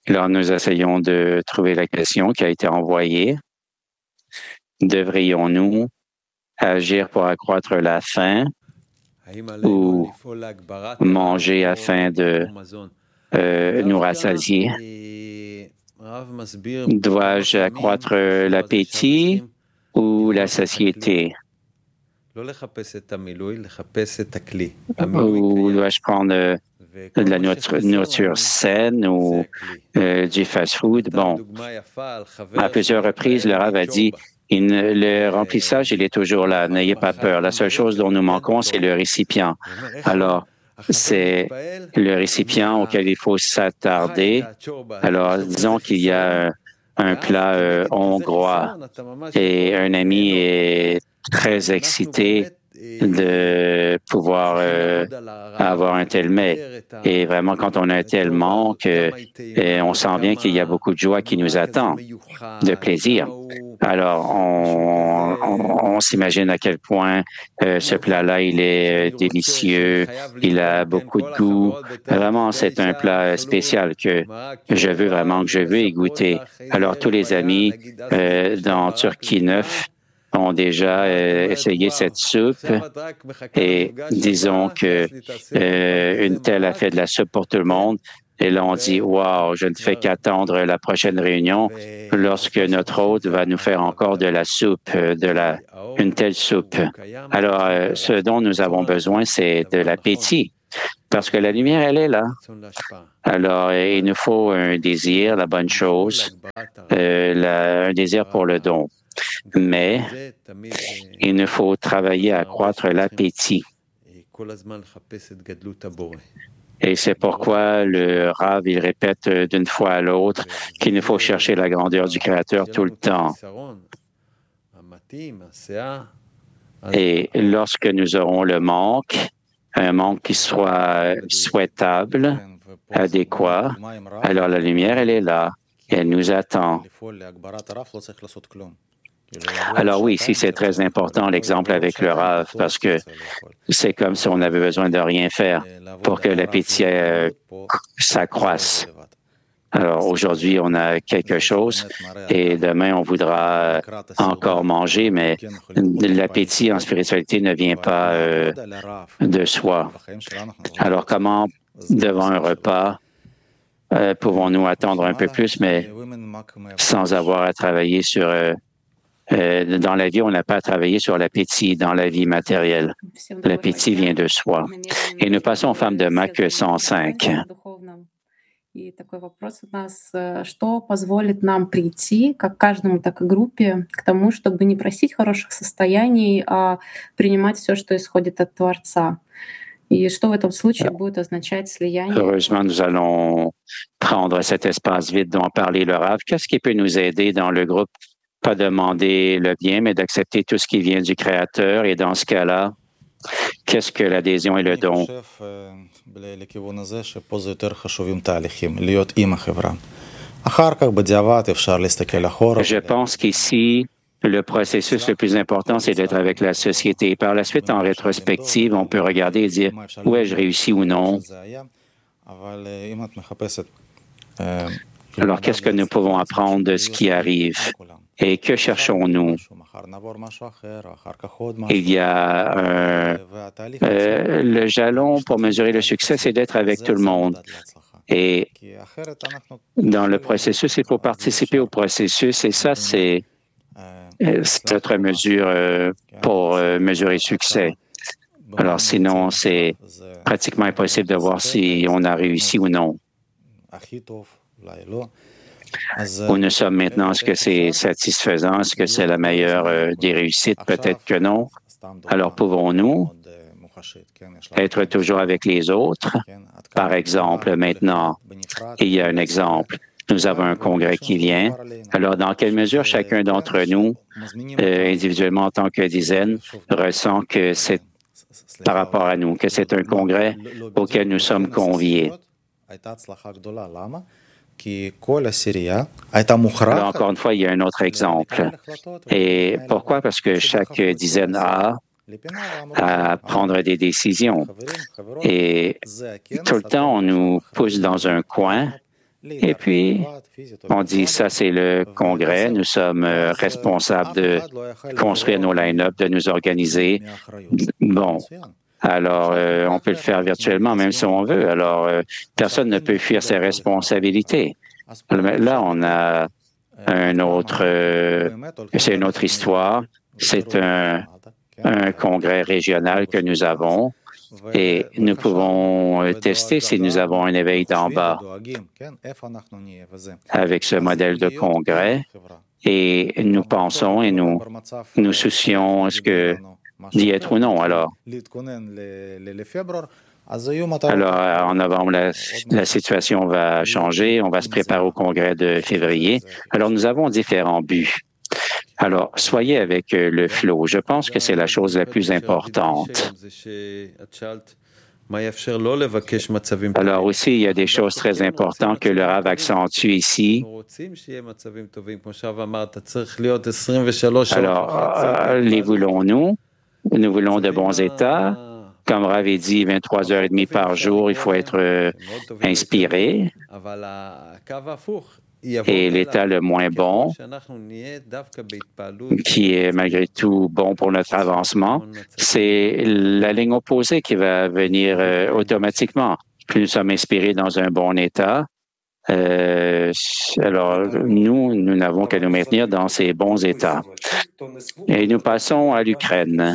Alors, nous essayons de trouver la question qui a été envoyée. Devrions-nous agir pour accroître la faim ou manger afin de nous rassasier? Dois-je accroître l'appétit ou la satiété? Ou dois-je prendre de la nourriture saine ou du fast-food? Bon, à plusieurs reprises, le Rav a dit, le remplissage, il est toujours là, n'ayez pas peur. La seule chose dont nous manquons, c'est le récipient. Alors, c'est le récipient auquel il faut s'attarder. Alors, disons qu'il y a un plat hongrois et un ami est très excité de pouvoir avoir un tel mets. Et vraiment, quand on a un tel manque, on sent bien qu'il y a beaucoup de joie qui nous attend, de plaisir. Alors, on s'imagine à quel point ce plat-là, il est délicieux, il a beaucoup de goût. Vraiment, c'est un plat spécial que je veux y goûter. Alors, tous les amis dans Turquie 9 ont déjà essayé cette soupe et disons que une telle a fait de la soupe pour tout le monde. Et là, on dit, wow, je ne fais qu'attendre la prochaine réunion lorsque notre hôte va nous faire encore de la soupe, une telle soupe. Alors, ce dont nous avons besoin, c'est de l'appétit, parce que la lumière, elle est là. Alors, il nous faut un désir, la bonne chose, un désir pour le don. Mais il nous faut travailler à accroître l'appétit. Et c'est pourquoi le Rav, il répète d'une fois à l'autre qu'il nous faut chercher la grandeur du Créateur tout le temps. Et lorsque nous aurons le manque, un manque qui soit souhaitable, adéquat, alors la lumière, elle est là, elle nous attend. Alors oui, ici, c'est très important l'exemple avec le Rav, parce que c'est comme si on avait besoin de rien faire pour que l'appétit s'accroisse. Alors aujourd'hui, on a quelque chose et demain, on voudra encore manger, mais l'appétit en spiritualité ne vient pas de soi. Alors comment, devant un repas, pouvons-nous attendre un peu plus, mais sans avoir à travailler sur... dans la vie, on n'a pas à travailler sur l'appétit dans la vie matérielle. L'appétit vient de soi. Et nous passons aux femmes de Mac 105. И такой вопрос у нас, что позволит нам прийти, как каждому, так и группе, к тому, чтобы не просить хороших состояний, а принимать все, что исходит от Творца? И что в этом случае будет означать слияние? Heureusement, nous allons prendre cet espace vide dont parlait le Rav. Qu'est-ce qui peut nous aider dans le groupe? Pas demander le bien, mais d'accepter tout ce qui vient du Créateur. Et dans ce cas-là, qu'est-ce que l'adhésion et le don? Je pense qu'ici, le processus le plus important, c'est d'être avec la société. Par la suite, en rétrospective, on peut regarder et dire où ai-je réussi ou non. Alors, qu'est-ce que nous pouvons apprendre de ce qui arrive? Et que cherchons-nous? Il y a le jalon pour mesurer le succès, c'est d'être avec tout le monde. Et dans le processus, il faut participer au processus et ça, c'est notre mesure pour mesurer le succès. Alors sinon, c'est pratiquement impossible de voir si on a réussi ou non. Où nous sommes maintenant, est-ce que c'est satisfaisant? Est-ce que c'est la meilleure des réussites? Peut-être que non. Alors, pouvons-nous être toujours avec les autres? Par exemple, maintenant, il y a un exemple. Nous avons un congrès qui vient. Alors, dans quelle mesure chacun d'entre nous, individuellement en tant que dizaine, ressent que c'est par rapport à nous, que c'est un congrès auquel nous sommes conviés? Alors, encore une fois, il y a un autre exemple. Et pourquoi? Parce que chaque dizaine a à prendre des décisions. Et tout le temps, on nous pousse dans un coin Et puis, on dit, ça, c'est le Congrès. Nous sommes responsables de construire nos line-up, de nous organiser. Bon, alors, on peut le faire virtuellement, même si on veut. Alors, personne ne peut fuir ses responsabilités. Là, on a c'est une autre histoire. C'est un congrès régional que nous avons et nous pouvons tester si nous avons un éveil d'en bas avec ce modèle de congrès et nous pensons et nous soucions d'y être ou non. Alors, en novembre, la situation va changer. On va se préparer au congrès de février. Alors, nous avons différents buts. Alors, soyez avec le flow. Je pense que c'est la chose la plus importante. Alors aussi, il y a des choses très importantes que le Rav accentue ici. Alors, les voulons-nous? Nous voulons de bons états. Comme Rav a dit, 23h30 par jour, il faut être inspiré. Et l'état le moins bon, qui est malgré tout bon pour notre avancement, c'est la ligne opposée qui va venir automatiquement. Plus nous sommes inspirés dans un bon état, alors nous n'avons qu'à nous maintenir dans ces bons états. Et nous passons à l'Ukraine.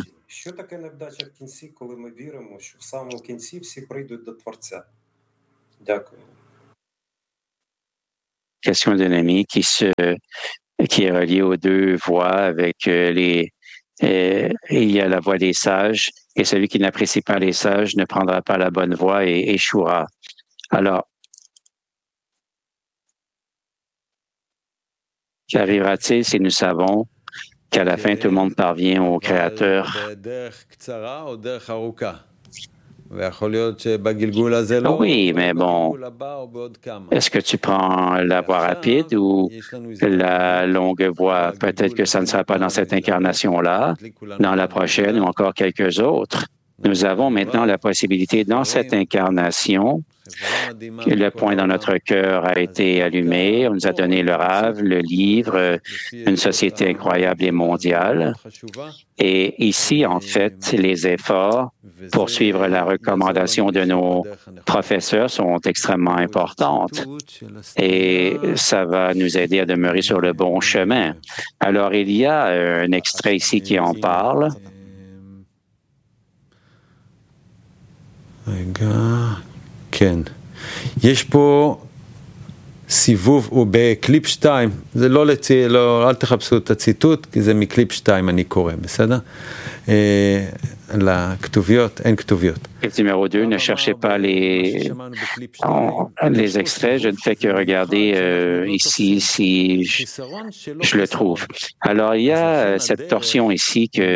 Question d'un ami qui est relié aux deux voies avec il y a la voie des sages et celui qui n'apprécie pas les sages ne prendra pas la bonne voie et échouera. Alors, qu'arrivera-t-il si nous savons qu'à la fin, tout le monde parvient au Créateur? Oui, mais bon, est-ce que tu prends la voie rapide ou la longue voie? Peut-être que ça ne sera pas dans cette incarnation-là, dans la prochaine ou encore quelques autres. Nous avons maintenant la possibilité dans cette incarnation. Le point dans notre cœur a été allumé. On nous a donné le Rav, le livre, une société incroyable et mondiale. Et ici, en fait, les efforts pour suivre la recommandation de nos professeurs sont extrêmement importants. Et ça va nous aider à demeurer sur le bon chemin. Alors, il y a un extrait ici qui en parle. כן. יש פה סיבוב, הוא בקליפ 2, זה אל תחפשו את הציטוט, כי זה מקליפ 2 אני קורא, בסדר? לכתוביות, אין כתוביות. Numéro 2, ne cherchez pas les extraits, je ne fais que regarder ici si je le trouve. Alors, il y a cette torsion ici qui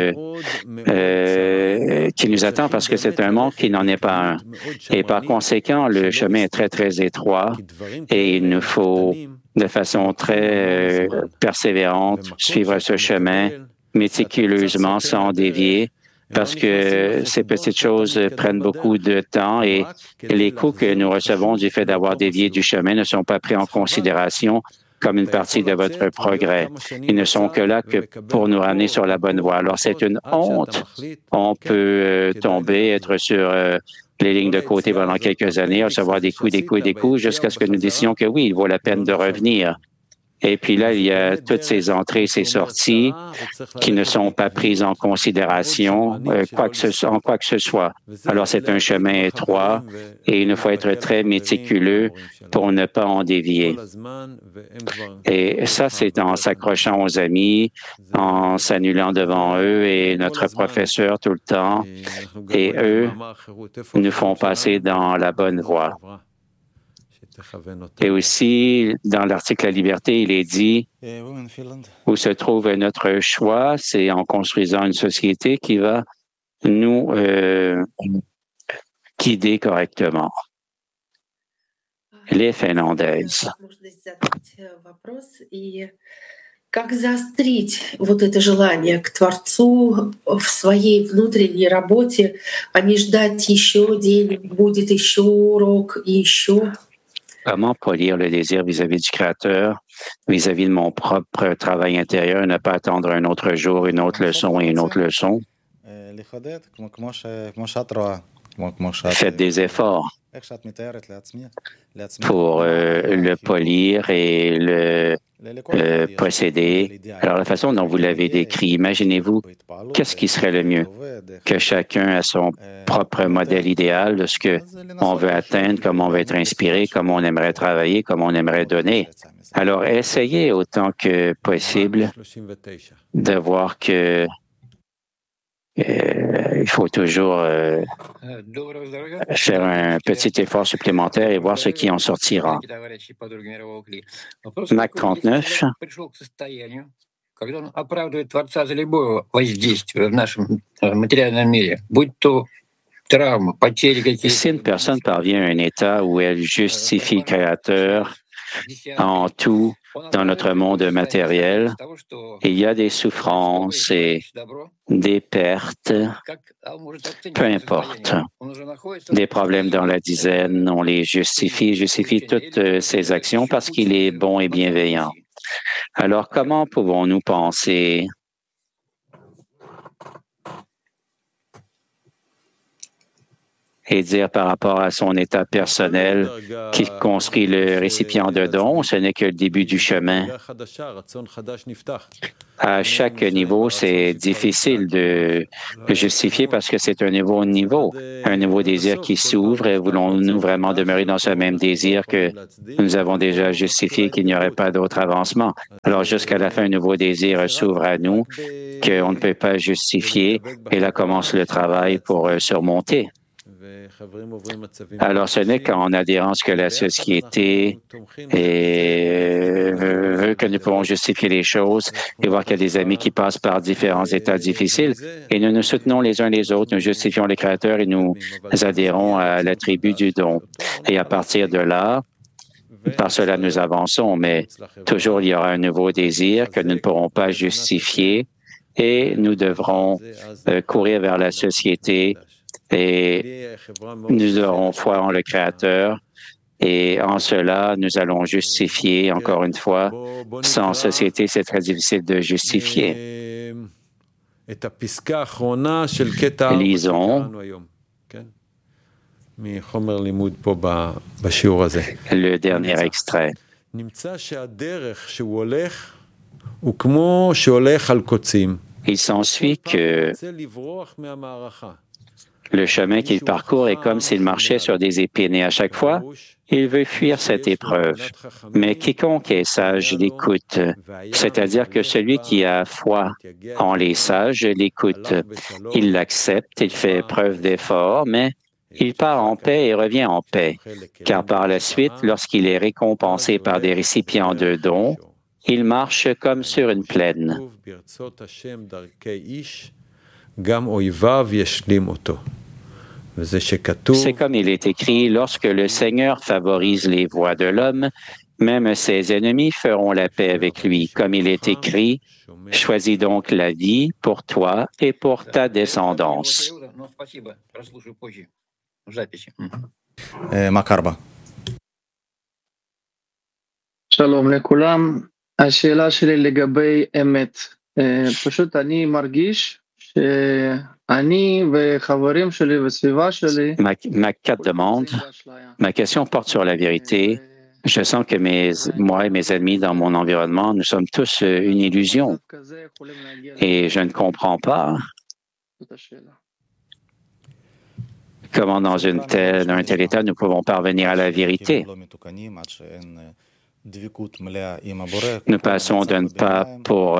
nous attend parce que c'est un monde qui n'en est pas un. Et par conséquent, le chemin est très, très étroit et il nous faut, de façon très persévérante, suivre ce chemin méticuleusement sans dévier, parce que ces petites choses prennent beaucoup de temps et les coûts que nous recevons du fait d'avoir dévié du chemin ne sont pas pris en considération comme une partie de votre progrès. Ils ne sont que là que pour nous ramener sur la bonne voie. Alors, c'est une honte. On peut tomber, être sur les lignes de côté pendant quelques années, recevoir des coups, jusqu'à ce que nous décidions que oui, il vaut la peine de revenir. Et puis là, il y a toutes ces entrées, ces sorties qui ne sont pas prises en considération, quoi que ce soit. Alors, c'est un chemin étroit et il nous faut être très méticuleux pour ne pas en dévier. Et ça, c'est en s'accrochant aux amis, en s'annulant devant eux et notre professeur tout le temps. Et eux nous font passer dans la bonne voie. Et aussi, dans l'article La Liberté, il est dit où se trouve notre choix, c'est en construisant une société qui va nous guider correctement. Les Finlandaises. Как заострить вот это желание к Творцу в своей внутренней работе, а не ждать еще день, будет еще урок и еще? Comment polir le désir vis-à-vis du Créateur, vis-à-vis de mon propre travail intérieur, ne pas attendre un autre jour, une autre leçon et une autre leçon? Faites des efforts pour le polir et le posséder. Alors, la façon dont vous l'avez décrit, imaginez-vous, qu'est-ce qui serait le mieux? Que chacun a son propre modèle idéal de ce qu'on veut atteindre, comment on veut être inspiré, comment on aimerait travailler, comment on aimerait donner. Alors, essayez autant que possible de voir que il faut toujours faire un petit effort supplémentaire et voir ce qui en sortira. Mac 39. Когда он оправдывает Творца за любое воздействие в нашем материальном мире, будь то травма, потери какие-то. Si une personne parvient à un état où elle justifie le Créateur en tout dans notre monde matériel, il y a des souffrances et des pertes, peu importe. Des problèmes dans la dizaine, on les justifie toutes ces actions parce qu'il est bon et bienveillant. Alors, comment pouvons-nous penser et dire par rapport à son état personnel qui construit le récipient de don, ce n'est que le début du chemin. À chaque niveau, c'est difficile de le justifier parce que c'est un nouveau désir qui s'ouvre et voulons-nous vraiment demeurer dans ce même désir que nous avons déjà justifié qu'il n'y aurait pas d'autre avancement. Alors jusqu'à la fin, un nouveau désir s'ouvre à nous qu'on ne peut pas justifier et là commence le travail pour surmonter. Alors, ce n'est qu'en adhérence que la société veut que nous pouvons justifier les choses et voir qu'il y a des amis qui passent par différents états difficiles et nous nous soutenons les uns les autres, nous justifions le Créateur et nous adhérons à l'attribut du don. Et à partir de là, par cela, nous avançons, mais toujours il y aura un nouveau désir que nous ne pourrons pas justifier et nous devrons courir vers la société et nous aurons foi en le Créateur et en cela, nous allons justifier, encore une fois, sans société, c'est très difficile de justifier. Lisons le dernier extrait. Il s'ensuit que le chemin qu'il parcourt est comme s'il marchait sur des épines et à chaque fois, il veut fuir cette épreuve. Mais quiconque est sage l'écoute, c'est-à-dire que celui qui a foi en les sages l'écoute. Il l'accepte, il fait preuve d'effort, mais il part en paix et revient en paix, car par la suite, lorsqu'il est récompensé par des récipients de dons, il marche comme sur une plaine. C'est comme il est écrit, lorsque le Seigneur favorise les voies de l'homme, même ses ennemis feront la paix avec lui. Comme il est écrit, choisis donc la vie pour toi et pour ta descendance. Shalom לכולם. השאלה שלי לגבי אמת. פשוט אני מרגיש שאני וחברים שלי וסביבה שלי... Ma carte demande, ma question porte sur la vérité. Je sens que moi et mes amis dans mon environnement, nous sommes tous une illusion. Et je ne comprends pas comment dans un tel état nous pouvons parvenir à la vérité. Nous passons d'un pas pour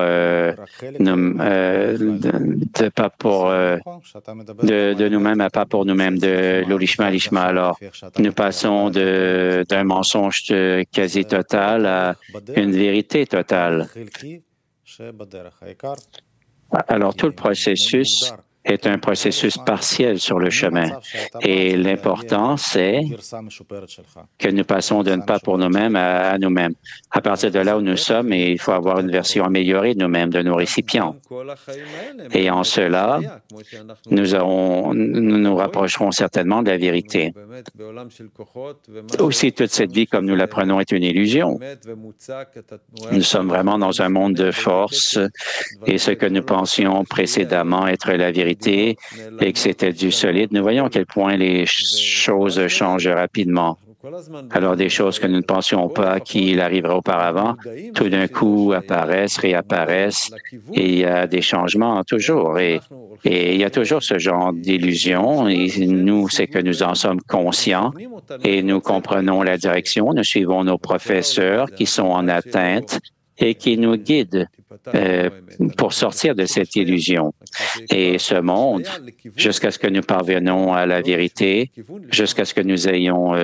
de nous-mêmes à pas pour nous-mêmes, de l'olishma à l'ishma. Alors, nous passons d'un mensonge quasi total à une vérité totale. Alors, tout le processus est un processus partiel sur le chemin. Et l'important, c'est que nous passons d'un pas pour nous-mêmes à nous-mêmes. À partir de là où nous sommes, il faut avoir une version améliorée de nous-mêmes, de nos récipients. Et en cela, nous nous rapprocherons certainement de la vérité. Aussi, toute cette vie, comme nous l'apprenons, est une illusion. Nous sommes vraiment dans un monde de force et ce que nous pensions précédemment être la vérité et que c'était du solide, nous voyons à quel point les choses changent rapidement. Alors, des choses que nous ne pensions pas qu'il arriverait auparavant, tout d'un coup apparaissent, réapparaissent, et il y a des changements toujours. Et il y a toujours ce genre d'illusion. Et nous, c'est que nous en sommes conscients et nous comprenons la direction. Nous suivons nos professeurs qui sont en atteinte et qui nous guident pour sortir de cette illusion. Et ce monde, jusqu'à ce que nous parvenions à la vérité, jusqu'à ce que nous ayons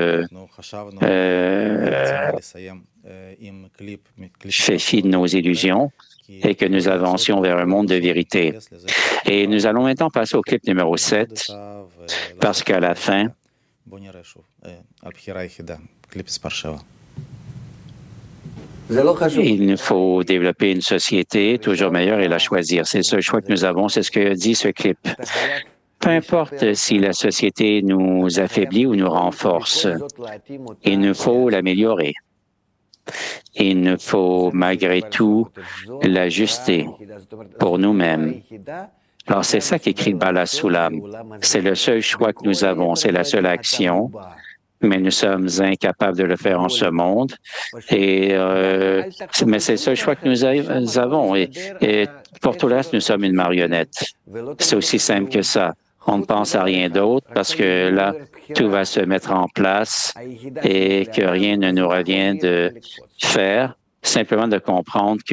fait fi de nos illusions et que nous avancions vers un monde de vérité. Et nous allons maintenant passer au clip numéro 7, parce qu'à la fin, il nous faut développer une société toujours meilleure et la choisir. C'est ce choix que nous avons, c'est ce que dit ce clip. Peu importe si la société nous affaiblit ou nous renforce, il nous faut l'améliorer. Il nous faut malgré tout l'ajuster pour nous-mêmes. Alors c'est ça qu'écrit le Bala Sulam. C'est le seul choix que nous avons, c'est la seule action. Mais nous sommes incapables de le faire en ce monde. Mais c'est le seul choix que nous avons. Et pour tout le reste, nous sommes une marionnette. C'est aussi simple que ça. On ne pense à rien d'autre parce que là, tout va se mettre en place et que rien ne nous revient de faire, simplement de comprendre que